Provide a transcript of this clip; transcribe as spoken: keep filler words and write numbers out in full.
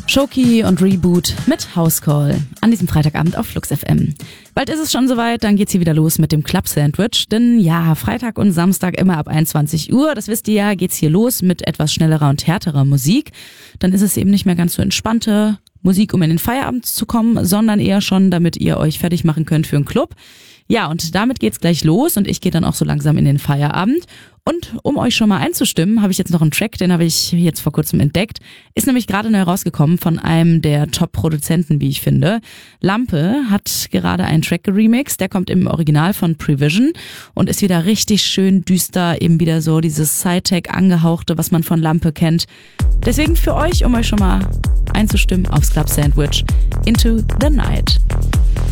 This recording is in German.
Shoki und Reboot mit House Call an diesem Freitagabend auf Flux F M. Bald ist es schon soweit, dann geht's hier wieder los mit dem Club Sandwich, denn ja, Freitag und Samstag immer ab einundzwanzig Uhr, das wisst ihr ja, geht's hier los mit etwas schnellerer und härterer Musik. Dann ist es eben nicht mehr ganz so entspannte Musik, um in den Feierabend zu kommen, sondern eher schon, damit ihr euch fertig machen könnt für einen Club. Ja, und damit geht's gleich los und ich gehe dann auch so langsam in den Feierabend. Und um euch schon mal einzustimmen, habe ich jetzt noch einen Track, den habe ich jetzt vor kurzem entdeckt. Ist nämlich gerade neu rausgekommen von einem der Top-Produzenten, wie ich finde. Lampe hat gerade einen Track geremixed, der kommt im Original von Prevision und ist wieder richtig schön düster, eben wieder so dieses Sci-Tech angehauchte, was man von Lampe kennt. Deswegen für euch, um euch schon mal einzustimmen, aufs Club Sandwich Into the Night.